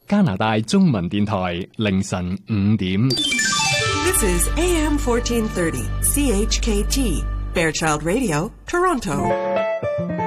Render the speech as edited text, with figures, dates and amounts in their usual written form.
加拿大中文電台凌晨5點。 This is AM 1430 CHKT Fairchild Radio, Toronto.